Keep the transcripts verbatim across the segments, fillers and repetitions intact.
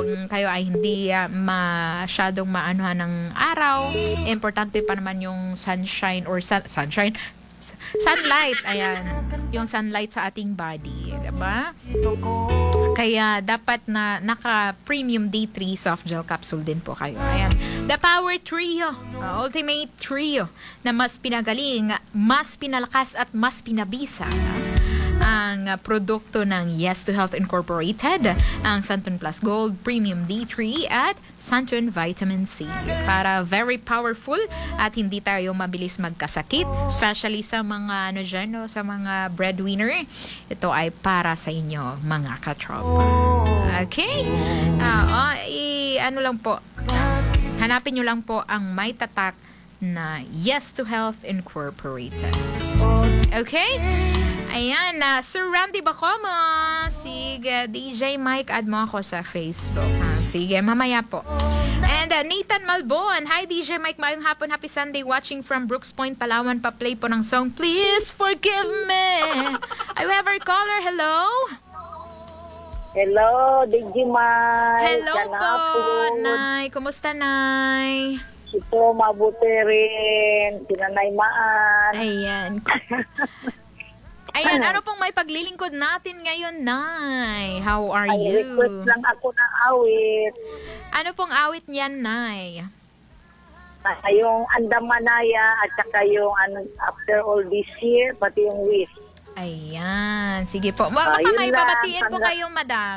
kung kayo ay hindi uh, masyadong maanuhan ng araw, importante pa naman yung sunshine or sun, sunshine, sunlight, ayan, yung sunlight sa ating body, diba? Kaya dapat na naka-premium D three soft gel capsule din po kayo. Ayan. The Power Trio, uh, Ultimate Trio, na mas pinagaling, mas pinalakas at mas pinabisa ang uh, produkto ng Yes to Health Incorporated, ang Santon Plus Gold Premium D three at Santon Vitamin C. Para very powerful at hindi tayo mabilis magkasakit, especially sa mga ano dyan, no, sa mga breadwinner. Ito ay para sa inyo, mga katropa. Okay? Uh, uh, i- ano lang po, hanapin nyo lang po ang may tatak na Yes to Health Incorporated. Okay? Ayan, na uh, Sir Randy Bacomo. Sige, D J Mike, add mo ako sa Facebook. Ha? Sige, mamaya po. And uh, Nathan Malbon. Hi, D J Mike. Mayong hapon. Happy Sunday. Watching from Brooks Point, Palawan. Pa-play po ng song, Please Forgive Me. I have our caller. Hello? Hello, D J Mike. Hello po, Nay. Kumusta, Nay? Ito, mabuti rin. Sinanay Maan. Ayan. Ayan, ano pong may paglilingkod natin ngayon, Nay? How are Ay, you? request lang ako ng awit. Ano pong awit niyan, Nay? Ah, yung Andamanaya at saka yung ano, After All This Year, pati yung Wish. Ayan, sige po. Baka Ayun may lang, babatiin po hanggang- kayo, Madam.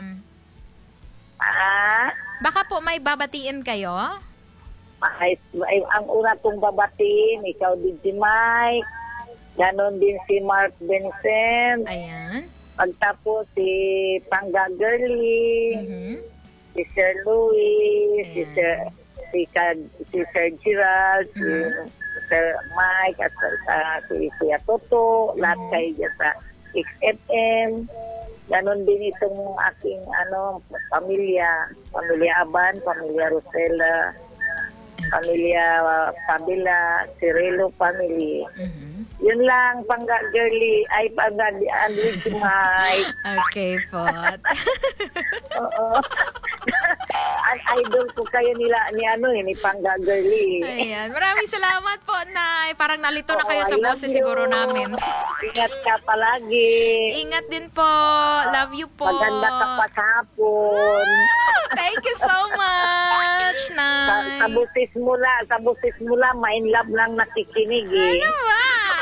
Ah, Baka po may babatiin kayo? ay, ay, ang una kong babatiin, ikaw D J Mike. Ganon din si Mark Vincent. Ayan. Pagtapos si Pangga Girlie. Mhm. Si Sir Louis, si Ayan. Sir, si, Kad- si Sir Gerald, si Sir Mike, at uh, si Kuya Toto, lahat kayo dyan sa X F M. Ganon din itong aking ano, pamilya, pamilya Aban, pamilya Rosella, pamilya uh, Pabila, Cirilo family. Mhm. Yun lang, Pangga Girlie, ay Pangga Android Mike. Okay po. Oo. Ay, idol ko kayo nila ni ano eh, ni Pangga Girlie. Ayan. Maraming salamat po, Nay. Parang nalito na Oo, kayo sa I love boses you. siguro namin. Ingat ka palagi. Ingat din po. Love you po. Maganda ka pa sa hapon. Thank you so much, Sa, Nay. sa busis mula, sa busis mula, ma-in love lang nakikinig eh. Ano ba?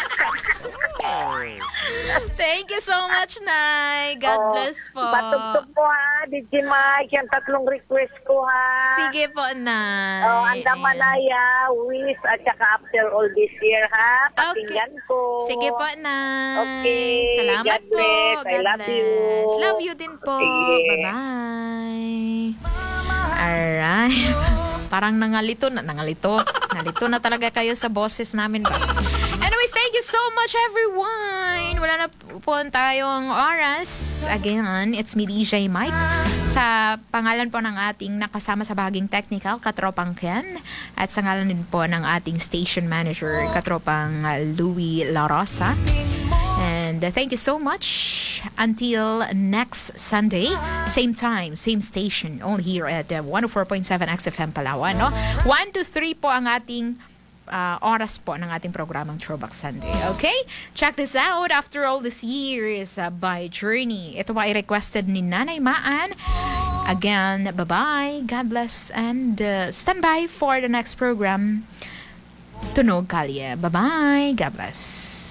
Thank you so much, Nay. God Oo, bless po. Patugtog po ha, D J Mike, yung tatlong request ko ha. Sige po, Nay. Oh, Andamanaya, Wish, at saka After All This Year ha. Pakinggan ko. Sige po, Nay. Okay. Salamat God bless. po. I God love bless. you. Love you din po. Sige. Bye-bye. Alright. Parang nangalito na. Nangalito. Nalito na talaga kayo sa boses namin ba? Anyways, thank you so much, everyone. Wala na po tayong oras. Again, it's me, D J Mike. Sa pangalan po ng ating nakasama sa bahaging technical, Katropang Ken. At sa ngalan din po ng ating station manager, Katropang uh, Louie La Rosa. And uh, thank you so much. Until next Sunday, same time, same station, only here at uh, one oh four point seven X F M Palawan. No? one to three po ang ating uh, oras po ng ating programang Throwback Sunday. Okay? Check this out. After all these years uh, by Journey. Ito ay requested ni Nanay Maan. Again, bye-bye. God bless. And uh, stand by for the next program. Tunog Kalye. Bye-bye. God bless.